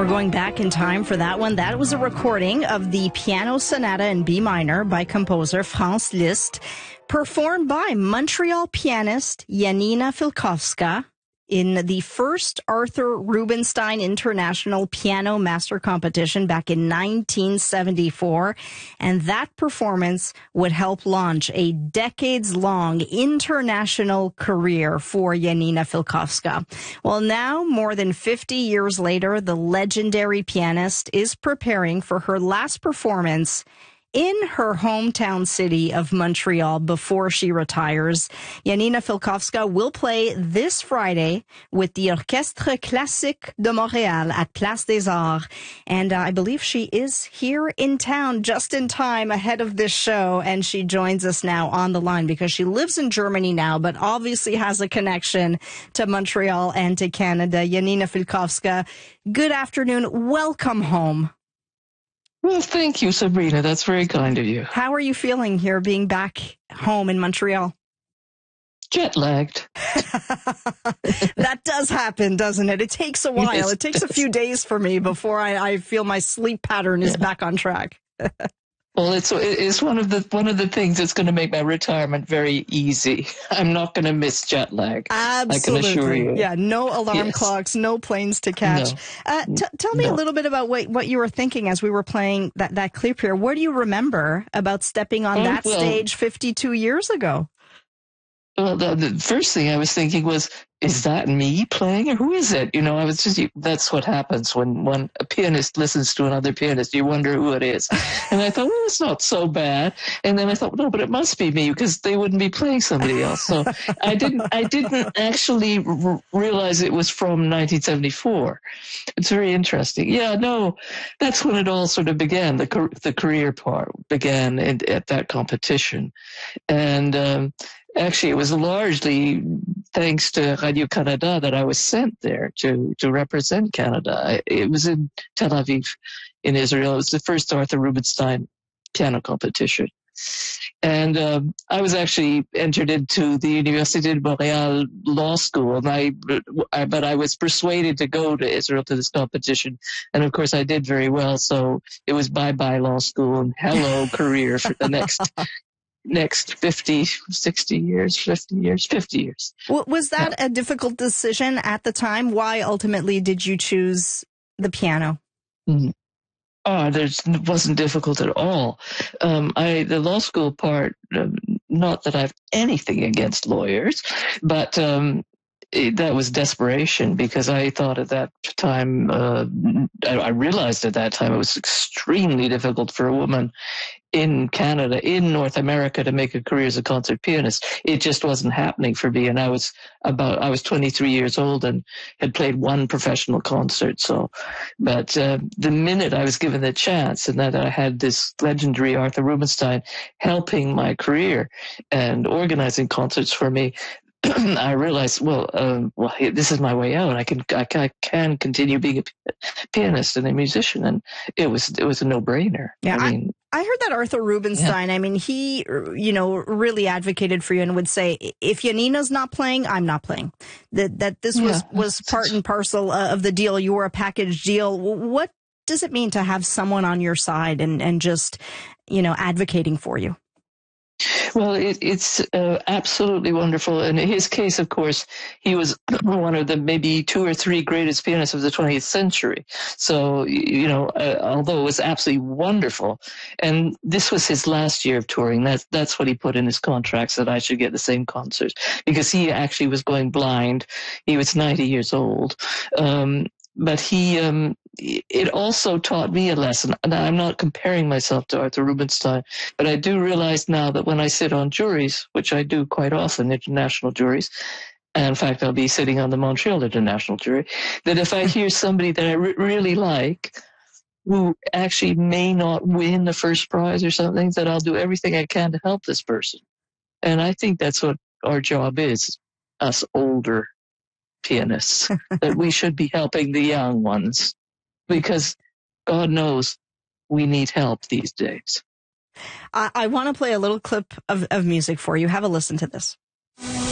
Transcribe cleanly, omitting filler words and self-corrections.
We're going back in time for that one. That was a recording of the Piano Sonata in B minor by composer Franz Liszt, performed by Montreal pianist Janina Filkowska in the first Arthur Rubinstein International Piano Master Competition back in 1974. And that performance would help launch a decades-long international career for Janina Filkowska. Well, now, more than 50 years later, the legendary pianist is preparing for her last performance in her hometown city of Montreal before she retires. Janina Filkowska will play this Friday with the Orchestre Classique de Montréal at Place des Arts. And I believe she is here in town just in time ahead of this show. And she joins us now on the line because she lives in Germany now, but obviously has a connection to Montreal and to Canada. Janina Filkowska, good afternoon. Welcome home. Well, thank you, Sabrina. That's very kind of you. How are you feeling here being back home in Montreal? Jet lagged. That does happen, doesn't it? It takes a while. Yes, it takes a few days for me before I feel my sleep pattern is back on track. Well, it's one of the things that's going to make my retirement very easy. I'm not going to miss jet lag. Absolutely. I can assure you. Yeah, no alarm clocks, no planes to catch. No. Tell me a little bit about what you were thinking as we were playing that clip here. What do you remember about stepping on that stage 52 years ago? Well, the first thing I was thinking was, is that me playing or who is it? You know, that's what happens when a pianist listens to another pianist. You wonder who it is. And I thought, well, it's not so bad. And then I thought, no, but it must be me because they wouldn't be playing somebody else. So I didn't actually realize it was from 1974. It's very interesting. Yeah, no, that's when it all sort of began. The career part began at that competition. And, actually, it was largely thanks to Radio-Canada that I was sent there to represent Canada. It was in Tel Aviv, in Israel. It was the first Arthur Rubinstein piano competition. And I was actually entered into the Université de Montréal Law School, and but I was persuaded to go to Israel to this competition. And of course, I did very well. So it was bye-bye law school and hello career for the next 50 years. Was that a difficult decision at the time? Why ultimately did you choose the piano? Mm-hmm. Oh, it wasn't difficult at all. The law school part, not that I have anything against lawyers, but that was desperation because I thought at that time, I realized at that time it was extremely difficult for a woman in Canada, in North America, to make a career as a concert pianist. It just wasn't happening for me. And I was 23 years old and had played one professional concert. But the minute I was given the chance and that I had this legendary Arthur Rubinstein helping my career and organizing concerts for me, I realized, this is my way out. I can continue being a pianist and a musician, and it was a no-brainer. Yeah, I heard that Arthur Rubinstein. Yeah. I mean, he really advocated for you and would say, if Janina's not playing, I'm not playing. That this was part and parcel of the deal. You were a package deal. What does it mean to have someone on your side and just advocating for you? Well, it's absolutely wonderful. And in his case, of course, he was one of the maybe two or three greatest pianists of the 20th century. So, although it was absolutely wonderful, and this was his last year of touring, that's what he put in his contracts, that I should get the same concerts, because he actually was going blind. He was 90 years old. But it also taught me a lesson. And I'm not comparing myself to Arthur Rubinstein, but I do realize now that when I sit on juries, which I do quite often, international juries, and in fact, I'll be sitting on the Montreal International Jury, that if I hear somebody that I really like, who actually may not win the first prize or something, that I'll do everything I can to help this person. And I think that's what our job is, us older pianists, that we should be helping the young ones, because God knows we need help these days. I want to play a little clip of music for you. Have a listen to this.